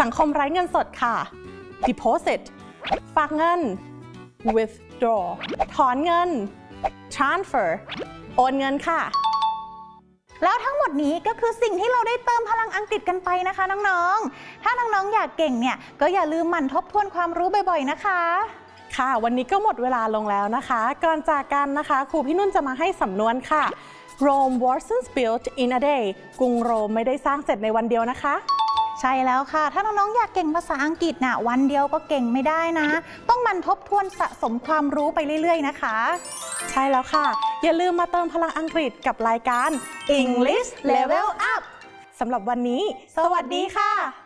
สังคมไร้เงินสดค่ะ deposit ฝากเงิน withdraw ถอนเงิน transfer โอนเงินค่ะแล้วทั้งหมดนี้ก็คือสิ่งที่เราได้เติมพลังอังกฤษกันไปนะคะน้องๆถ้าน้องๆอยากเก่งเนี่ยก็อย่าลืมหมั่นทบทวนความรู้บ่อยๆนะคะค่ะวันนี้ก็หมดเวลาลงแล้วนะคะก่อนจากกันนะคะครูพี่นุ่นจะมาให้สำนวนค่ะ Rome wasn't built in a day กรุงโรมไม่ได้สร้างเสร็จในวันเดียวนะคะใช่แล้วค่ะถ้าน้องๆอยากเก่งภาษาอังกฤษน่ะวันเดียวก็เก่งไม่ได้นะต้องหมั่นทบทวนสะสมความรู้ไปเรื่อยๆนะคะใช่แล้วค่ะอย่าลืมมาเติมพลังอังกฤษกับรายการ English Level Up สำหรับวันนี้สวัสดีค่ะ